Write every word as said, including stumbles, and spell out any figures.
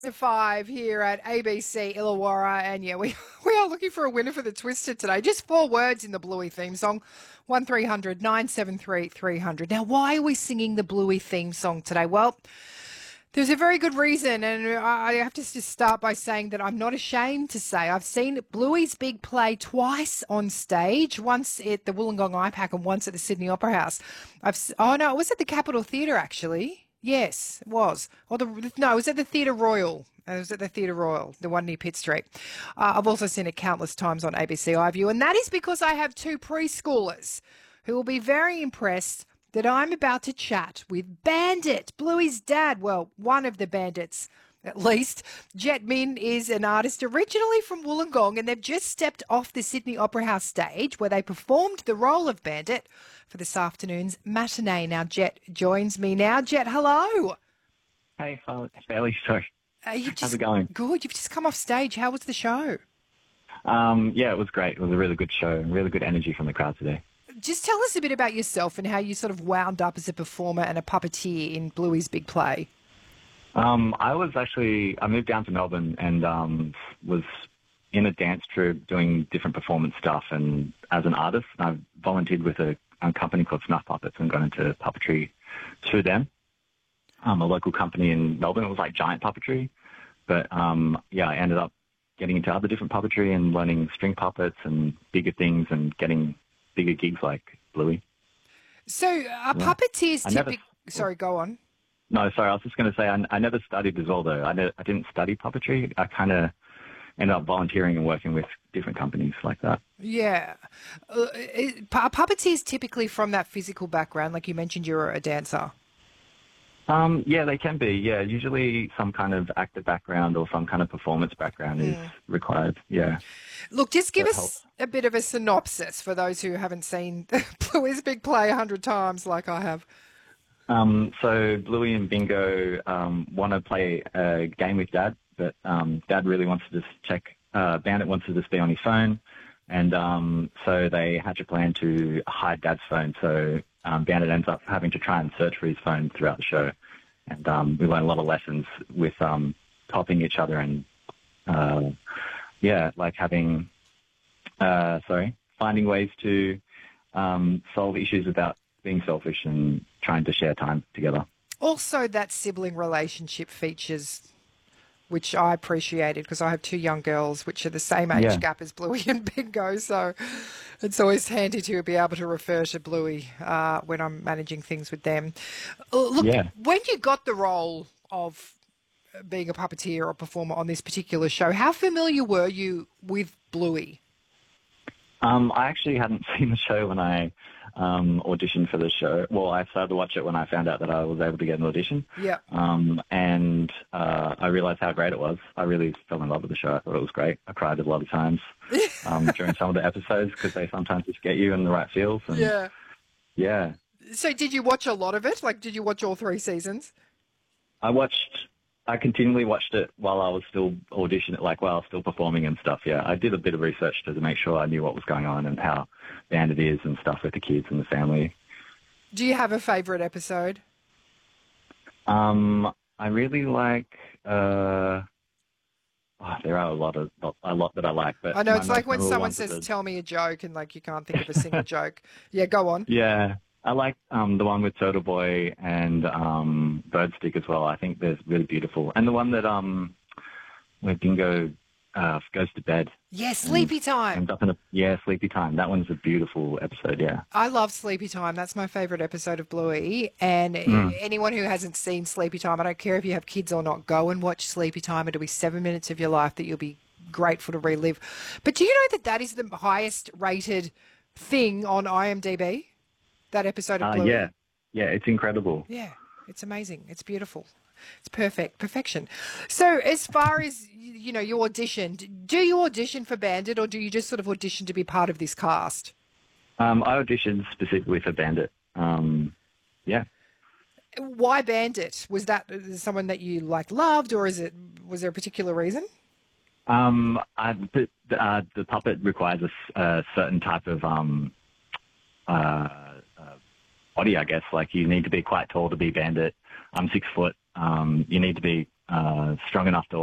Five here at A B C Illawarra, and yeah, we we are looking for a winner for the Twister today. Just four words in the Bluey theme song. One three hundred nine seven three three hundred. Now, why are we singing the Bluey theme song today? Well, there's a very good reason, and I have to just start by saying that I'm not ashamed to say I've seen Bluey's Big Play twice on stage. Once at the Wollongong I PAC and once at the Sydney Opera House. I've oh no, it was at the Capitol Theatre actually. Yes, it was. Or the no, it was at the Theatre Royal. It was at the Theatre Royal, the one near Pitt Street. Uh, I've also seen it countless times on A B C iView, and that is because I have two preschoolers who will be very impressed that I'm about to chat with Bandit, Bluey's dad. Well, one of the bandits, at least. Jet Min is an artist originally from Wollongong, and they've just stepped off the Sydney Opera House stage where they performed the role of Bandit for this afternoon's matinee. Now, Jet joins me now. Jet, hello. Hey, Bailey, sorry. Uh, you just, How's it going? Good. You've just come off stage. How was the show? Um, yeah, it was great. It was a really good show. Really good energy from the crowd today. Just tell us a bit about yourself and how you sort of wound up as a performer and a puppeteer in Bluey's Big Play. Um, I was actually, I moved down to Melbourne and um, was in a dance troupe doing different performance stuff. And as an artist, I volunteered with a, a company called Snuff Puppets and got into puppetry through them. Um, a local company in Melbourne. It was like giant puppetry. But, um, yeah, I ended up getting into other different puppetry and learning string puppets and bigger things and getting bigger gigs like Bluey. So are yeah. puppeteers typically... Sorry, go on. No, sorry, I was just going to say I, I never studied as well, though. I, ne- I didn't study puppetry. I kind of ended up volunteering and working with different companies like that. Yeah. Uh, are puppeteers typically from that physical background? Like you mentioned, you're a dancer. Um, yeah, they can be. Yeah, usually some kind of actor background or some kind of performance background mm. is required. Yeah. Look, just give that us helps. a bit of a synopsis for those who haven't seen Bluey's Big Play a hundred times like I have. Um, so Bluey and Bingo um, want to play a game with Dad, but um, Dad really wants to just check. Uh, Bandit wants to just be on his phone, and um, so they hatch a plan to hide Dad's phone. So um, Bandit ends up having to try and search for his phone throughout the show, and um, we learn a lot of lessons with um, topping each other and uh, yeah, like having uh, sorry, finding ways to um, solve issues without being selfish and trying to share time together. Also, that sibling relationship features, which I appreciated because I have two young girls which are the same age yeah. gap as Bluey and Bingo, so it's always handy to be able to refer to Bluey uh, when I'm managing things with them. Look, yeah. when you got the role of being a puppeteer or performer on this particular show, how familiar were you with Bluey? Um, I actually hadn't seen the show when I um, auditioned for the show. Well, I started to watch it when I found out that I was able to get an audition. Yeah. Um, and uh, I realized how great it was. I really fell in love with the show. I thought it was great. I cried a lot of times um, during some of the episodes because they sometimes just get you in the right feels. And, yeah. Yeah. So did you watch a lot of it? Like, did you watch all three seasons? I watched... I continually watched it while I was still auditioning, like while I was still performing and stuff, yeah. I did a bit of research to make sure I knew what was going on and how Bandit is and stuff with the kids and the family. Do you have a favourite episode? Um, I really like... Uh, oh, there are a lot of a lot that I like. But I know, it's like when someone says, the... tell me a joke, and like you can't think of a single joke. Yeah, go on. Yeah. I like um, the one with Turtle Boy and um, Birdstick as well. I think they're really beautiful. And the one that um, where Bingo uh, goes to bed. Yeah, Sleepy Time. Ends up in a, yeah, Sleepy Time. That one's a beautiful episode, yeah. I love Sleepy Time. That's my favourite episode of Bluey. And mm. anyone who hasn't seen Sleepy Time, I don't care if you have kids or not, go and watch Sleepy Time. It'll be seven minutes of your life that you'll be grateful to relive. But do you know that that is the highest rated thing on IMDb? That episode of Bluey. Uh, yeah, yeah, it's incredible. Yeah, it's amazing. It's beautiful. It's perfect, perfection. So as far as, you know, you auditioned, do you audition for Bandit or do you just sort of audition to be part of this cast? Um, I auditioned specifically for Bandit. Um, yeah. Why Bandit? Was that someone that you like loved or is it, was there a particular reason? Um, I, the, uh, the puppet requires a, a certain type of um, uh, body, I guess. Like you need to be quite tall to be Bandit. I'm six foot. Um, you need to be uh, strong enough to